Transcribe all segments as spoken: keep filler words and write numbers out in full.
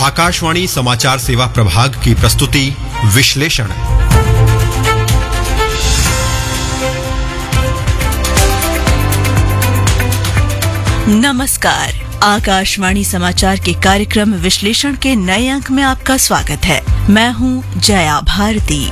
आकाशवाणी समाचार सेवा प्रभाग की प्रस्तुति विश्लेषण। नमस्कार, आकाशवाणी समाचार के कार्यक्रम विश्लेषण के नए अंक में आपका स्वागत है। मैं हूं जया भारती।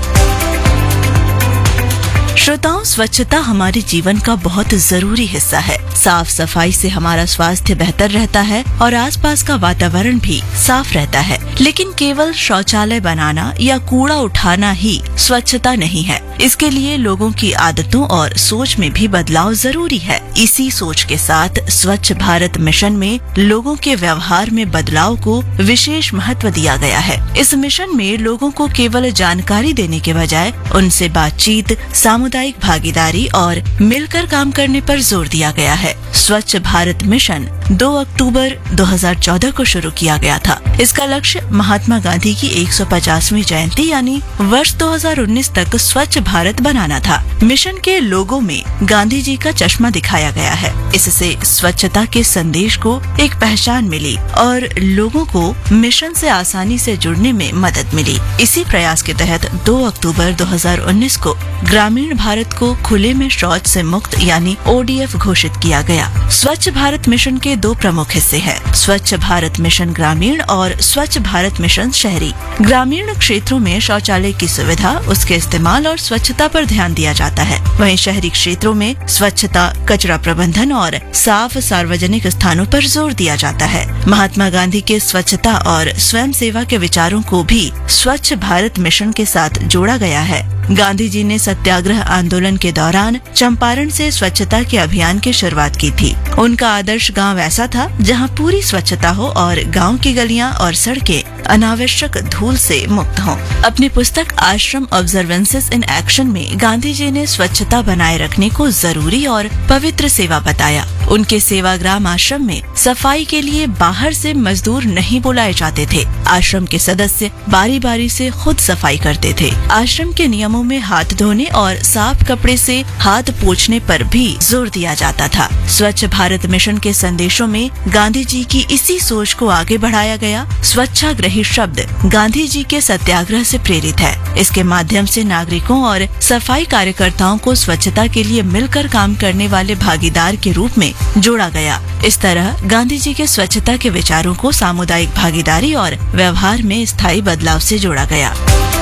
श्रोताओं, स्वच्छता हमारे जीवन का बहुत जरूरी हिस्सा है। साफ सफाई से हमारा स्वास्थ्य बेहतर रहता है और आसपास का वातावरण भी साफ रहता है। लेकिन केवल शौचालय बनाना या कूड़ा उठाना ही स्वच्छता नहीं है। इसके लिए लोगों की आदतों और सोच में भी बदलाव जरूरी है। इसी सोच के साथ स्वच्छ भारत मिशन में लोगों के व्यवहार में बदलाव को विशेष महत्व दिया गया है। इस मिशन में लोगों को केवल जानकारी देने के बजाय उनसे बातचीत, सामुदायिक भागीदारी और मिलकर काम करने पर जोर दिया गया है। स्वच्छ भारत मिशन दो अक्टूबर दो हज़ार चौदह को शुरू किया गया था। इसका लक्ष्य महात्मा गांधी की एक सौ पचासवीं जयंती यानी वर्ष दो हज़ार उन्नीस तक स्वच्छ भारत बनाना था। मिशन के लोगो में गांधी जी का चश्मा दिखाया गया है। इससे स्वच्छता के संदेश को एक पहचान मिली और लोगों को मिशन से आसानी से जुड़ने में मदद मिली। इसी प्रयास के तहत दो अक्टूबर दो हज़ार उन्नीस को ग्रामीण भारत को खुले में शौच से मुक्त यानी ओ डी एफ घोषित किया गया। स्वच्छ भारत मिशन के दो प्रमुख हिस्से हैं, स्वच्छ भारत मिशन ग्रामीण और स्वच्छ भारत मिशन शहरी। ग्रामीण क्षेत्रों में शौचालय की सुविधा, उसके इस्तेमाल और स्वच्छता पर ध्यान दिया जाता है। वहीं शहरी क्षेत्रों में स्वच्छता, कचरा प्रबंधन और साफ सार्वजनिक स्थानों पर जोर दिया जाता है। महात्मा गांधी के स्वच्छता और स्वयं सेवा के विचारों को भी स्वच्छ भारत मिशन के साथ जोड़ा गया है। गांधी जी ने सत्याग्रह आंदोलन के दौरान चंपारण से स्वच्छता के अभियान की शुरुआत की थी। उनका आदर्श गांव ऐसा था जहां पूरी स्वच्छता हो और गांव की गलियां और सड़कें अनावश्यक धूल से मुक्त हों। अपनी पुस्तक आश्रम ऑब्जर्वेंसेस इन एक्शन में गांधी जी ने स्वच्छता बनाए रखने को जरूरी और पवित्र सेवा बताया। उनके सेवाग्राम आश्रम में सफाई के लिए बाहर से मजदूर नहीं बुलाए जाते थे। आश्रम के सदस्य बारी बारी से खुद सफाई करते थे। आश्रम के नियमों में हाथ धोने और साफ कपड़े से हाथ पोंछने पर भी जोर दिया जाता था। स्वच्छ भारत मिशन के संदेशों में गांधी जी की इसी सोच को आगे बढ़ाया गया। स्वच्छाग्रही शब्द गांधी जी के सत्याग्रह से प्रेरित है। इसके माध्यम से नागरिकों और सफाई कार्यकर्ताओं को स्वच्छता के लिए मिलकर काम करने वाले भागीदार के रूप में जोड़ा गया। इस तरह गांधी जी के स्वच्छता के विचारों को सामुदायिक भागीदारी और व्यवहार में स्थायी बदलाव से जोड़ा गया।